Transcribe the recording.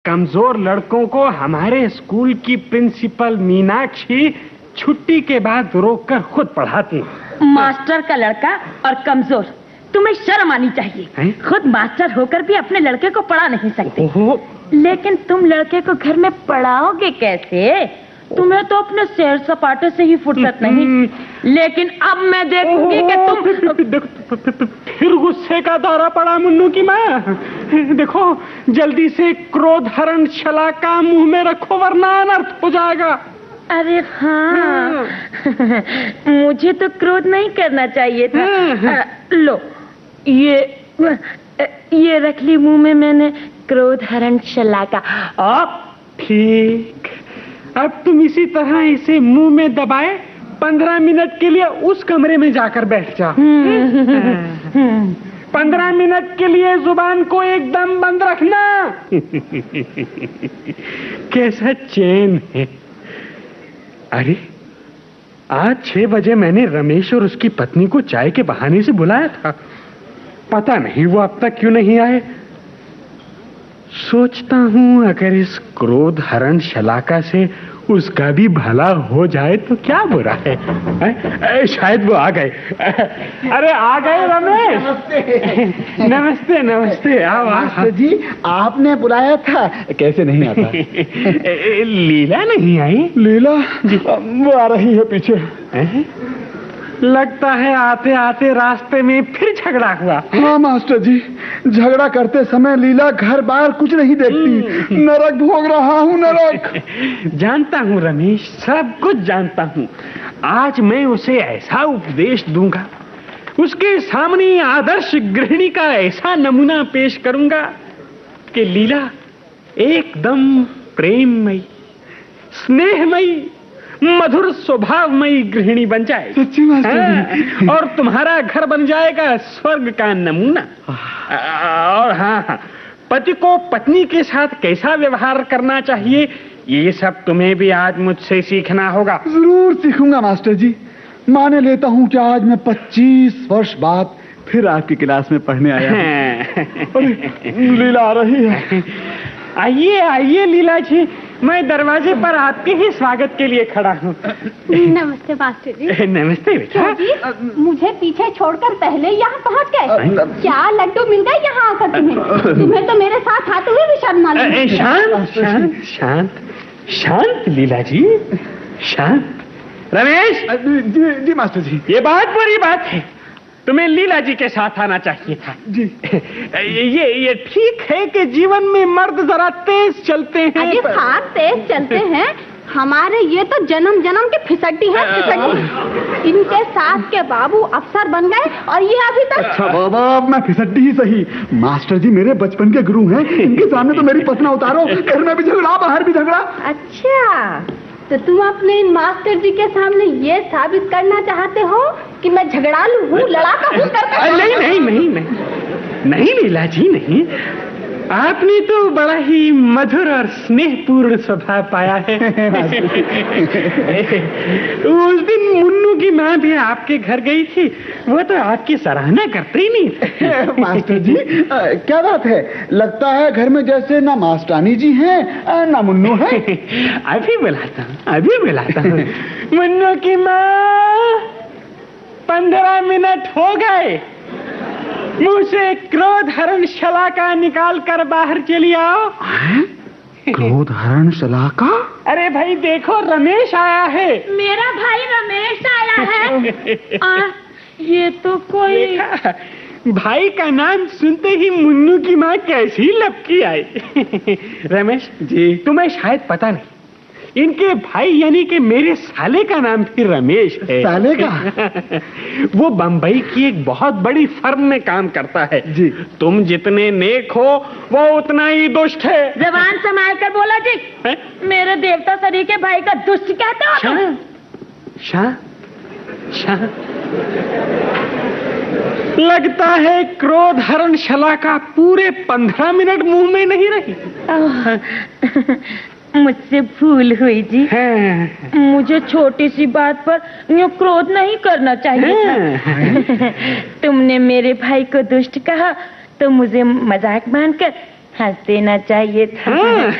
कमजोर लड़कों को हमारे स्कूल की प्रिंसिपल मीनाक्षी छुट्टी के बाद रोककर खुद पढ़ाती। मास्टर का लड़का और कमजोर, तुम्हें शर्म आनी चाहिए। खुद मास्टर होकर भी अपने लड़के को पढ़ा नहीं सकते। लेकिन तुम लड़के को घर में पढ़ाओगे कैसे? तुम्हें तो अपने सैर सपाटे से ही फुर्सत नहीं। लेकिन अब मैं देखूंगी कि तुम फिर गुस्से का दौरा पड़ा मुन्नू की माँ। देखो जल्दी से क्रोध हरण शलाका मुंह में रखो वरना अनर्थ हो जाएगा। अरे हाँ, मुझे तो क्रोध नहीं करना चाहिए था। लो ये रख ली मुंह में मैंने क्रोध हरण शलाका। ठीक, अब तुम इसी तरह इसे मुंह में दबाए 15 मिनट के लिए उस कमरे में जाकर बैठ जाओ। 15 मिनट के लिए जुबान को एकदम बंद रखना। कैसा चैन है। अरे आज 6 बजे मैंने रमेश और उसकी पत्नी को चाय के बहाने से बुलाया था। पता नहीं वो अब तक क्यों नहीं आए। सोचता हूं अगर इस क्रोध हरण शलाका से उसका भी भला हो जाए तो क्या बुरा है? शायद वो आ गए। अरे आ गए रमेश। नमस्ते नमस्ते नमस्ते। आओ मास्टर जी, आपने बुलाया था, कैसे नहीं आता? लीला नहीं आई? लीला वो आ रही है पीछे। लगता है आते आते रास्ते में फिर झगड़ा हुआ। हाँ मास्टर जी, झगड़ा करते समय लीला घर बाहर कुछ नहीं देखती। नरक भोग रहा हूँ, नरक। जानता हूँ रमेश, सब कुछ जानता हूँ। आज मैं उसे ऐसा उपदेश दूंगा, उसके सामने आदर्श गृहिणी का ऐसा नमूना पेश करूंगा कि लीला एकदम प्रेममयी, स्नेहमयी, मधुर स्वभावमयी गृहिणी बन जाए। सच्ची मास्टर जी। और तुम्हारा घर बन जाएगा स्वर्ग का नमूना। और हाँ, पति को पत्नी के साथ कैसा व्यवहार करना चाहिए ये सब तुम्हें भी आज मुझसे सीखना होगा। जरूर सीखूंगा मास्टर जी। मान लेता हूँ कि आज मैं 25 वर्ष बाद फिर आपकी क्लास में पढ़ने आया हूँ। लीला आ रही है। आइए आइए लीला जी, मैं दरवाजे पर आपके ही स्वागत के लिए खड़ा हूँ। नमस्ते मास्टर जी। नमस्ते बेटा। मुझे पीछे छोड़कर पहले यहाँ पहुँच गए। क्या लड्डू मिल गए यहाँ आकर तुम्हें? तुम्हें तो मेरे साथ आते हुए भी शर्म ना लगी। शांत शांत शांत शांत लीला जी, शांत। रमेश। जी मास्टर जी। ये बहुत बुरी बात है, तुम्हें लीला जी के साथ आना चाहिए था। जी। ये ठीक है कि जीवन में मर्द जरा तेज चलते हैं। अरे हाँ, तेज चलते हैं। हमारे ये तो जन्म जन्म के फिसड्डी हैं, फिसड्डी। इनके सास के बाबू अफसर बन गए और ये अभी तक। अच्छा बाबा, मैं फिसड्डी ही सही, मास्टर जी मेरे बचपन के गुरु हैं। इनके सामने तो मेरी पसना उतारो। घर में भी झगड़ा, बाहर भी झगड़ा। अच्छा, तो तुम अपने इन मास्टर जी के सामने ये साबित करना चाहते हो कि मैं झगड़ालू हूँ, लड़ाका हूँ करके? नहीं नहीं नहीं नहीं नहीं लीला जी, नहीं। आपने तो बड़ा ही मधुर और स्नेहपूर्ण स्वभाव पाया है। उस दिन मुन्नू की माँ भी आपके घर गई थी, वो तो आपकी सराहना करते ही नहीं थे। मास्टर जी क्या बात है, लगता है घर में जैसे ना मास्टरानी जी हैं ना मुन्नू है। अभी बुलाता हूँ मुन्नू की माँ। 15 मिनट हो गए, मुंह से क्रोध हरण शलाका निकाल कर बाहर चली आओ। क्रोध हरण शलाका? अरे भाई देखो, रमेश आया है। मेरा भाई रमेश आया है। ये तो कोई भाई का नाम सुनते ही मुन्नू की माँ कैसी लपकी आई। रमेश जी, तुम्हें शायद पता नहीं, इनके भाई यानी कि मेरे साले का नाम भी रमेश है। साले का? वो बंबई की एक बहुत बड़ी फर्म में काम करता है। जी। तुम जितने नेक हो वो उतना ही दुष्ट है। जबान संभाल कर बोला जी। मेरे देवता सरी के भाई का दुष्ट कहते हो तुम? शांत। लगता है क्रोध हरण शलाका पूरे 15 मिनट मुंह में नहीं रही। मुझसे भूल हुई जी। मुझे छोटी सी बात पर यूं क्रोध नहीं करना चाहिए था। तुमने मेरे भाई को दुष्ट कहा तो मुझे मजाक मानकर हंस देना चाहिए था।